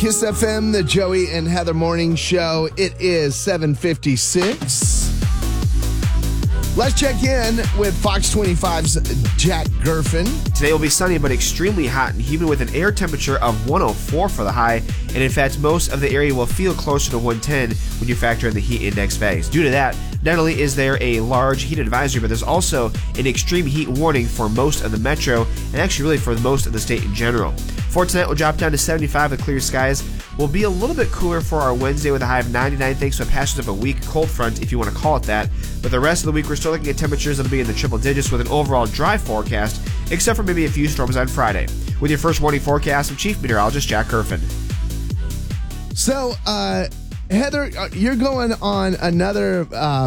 Kiss FM, the Joey and Heather Morning Show. It is 7:56. Let's check in with Fox 25's Jack Gerfin. Today will be sunny but extremely hot and humid with an air temperature of 104 for the high. And in fact, most of the area will feel closer to 110 when you factor in the heat index values. Due to that, not only is there a large heat advisory, but there's also an extreme heat warning for most of the metro and actually really for most of the state in general. For tonight, we'll drop down to 75 with clear skies. We'll be a little bit cooler for our Wednesday with a high of 99 thanks to a passage of a weak cold front, if you want to call it that. But the rest of the week, we're still looking at temperatures that'll be in the triple digits with an overall dry forecast, except for maybe a few storms on Friday. With your first warning forecast, I'm Chief Meteorologist Jack Gerfin. So, Heather, you're going on another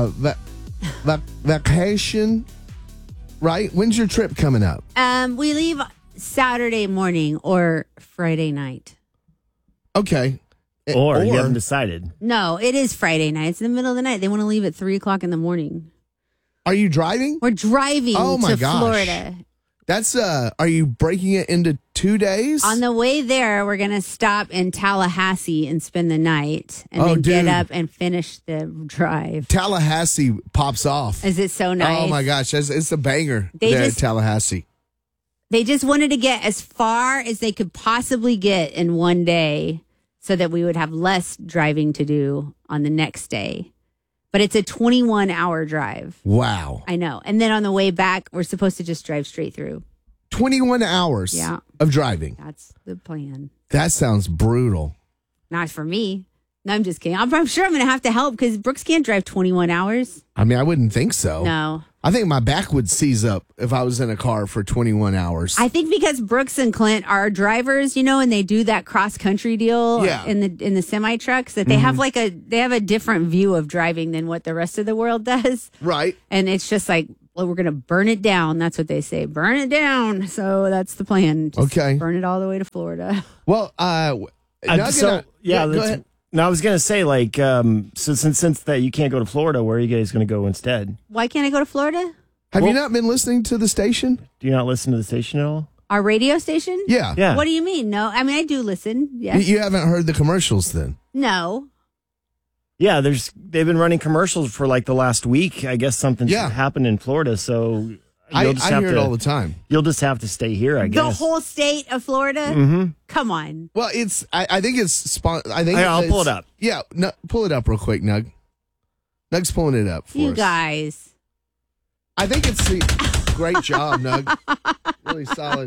vacation, right? When's your trip coming up? We leave Saturday morning or Friday night. Okay. Or you haven't decided. No, it is Friday night. It's in the middle of the night. They want to leave at 3 o'clock in the morning. Are you driving? We're driving to Florida. That's, are you breaking it into 2 days? On the way there, we're going to stop in Tallahassee and spend the night and then get up and finish the drive. Tallahassee pops off. Is it so nice? Oh, my gosh. It's a banger at Tallahassee. They just wanted to get as far as they could possibly get in one day so that we would have less driving to do on the next day. But it's a 21-hour drive. Wow. I know. And then on the way back, we're supposed to just drive straight through. 21 hours of driving. That's the plan. That sounds brutal. Not for me. No, I'm just kidding. I'm sure I'm going to have to help because Brooks can't drive 21 hours. I mean, I wouldn't think so. No. I think my back would seize up if I was in a car for 21 hours. I think because Brooks and Clint are drivers, and they do that cross country deal in the semi trucks, that they have they have a different view of driving than what the rest of the world does. Right. And it's just like, well, we're going to burn it down. That's what they say. Burn it down. So that's the plan. Just burn it all the way to Florida. Well, go ahead. No, I was going to say, so since that you can't go to Florida, where are you guys going to go instead? Why can't I go to Florida? Have you not been listening to the station? Do you not listen to the station at all? Our radio station? Yeah. What do you mean? No, I mean, I do listen. Yes. You haven't heard the commercials then? No. Yeah, they've been running commercials for the last week. I guess something happened in Florida, so I hear it all the time. You'll just have to stay here, I guess. The whole state of Florida? Mm-hmm. Come on. Well, I think it's I'll pull it up. Yeah, pull it up real quick, Nug. Nug's pulling it up for us. You guys. I think it's great job, Nug. Really solid.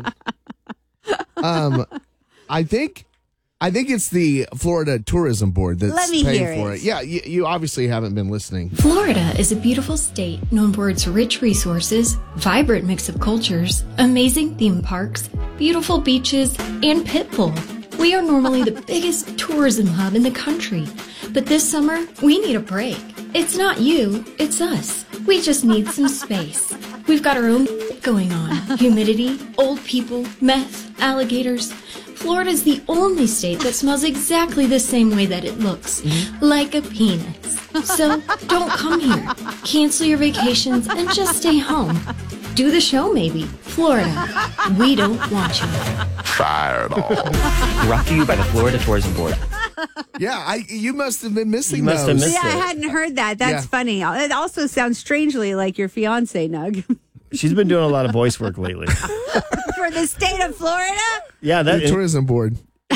I think it's the Florida Tourism Board that's paying for it. Yeah, you obviously haven't been listening. Florida is a beautiful state known for its rich resources, vibrant mix of cultures, amazing theme parks, beautiful beaches, and Pitbull. We are normally the biggest tourism hub in the country, but this summer we need a break. It's not you, it's us. We just need some space. We've got our own going on. Humidity, old people, meth, alligators. Florida's the only state that smells exactly the same way that it looks, like a penis. So don't come here. Cancel your vacations and just stay home. Do the show maybe. Florida, we don't want you. Fireball. Brought to you by the Florida Tourism Board. Yeah, you must have been missing those. I hadn't heard that. That's funny. It also sounds strangely like your fiance, Nug. She's been doing a lot of voice work lately. For the state of Florida? Yeah, the Tourism Board.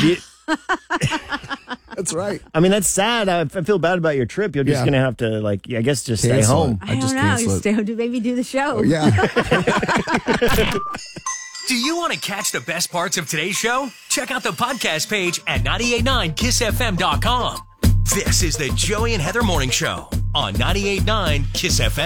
That's right. I mean, that's sad. I feel bad about your trip. You're just going to have to, I guess, just stay home. I don't know. Maybe do the show. Oh, yeah. Do you want to catch the best parts of today's show? Check out the podcast page at 989kissfm.com. This is the Joey and Heather Morning Show on 98.9 Kiss FM.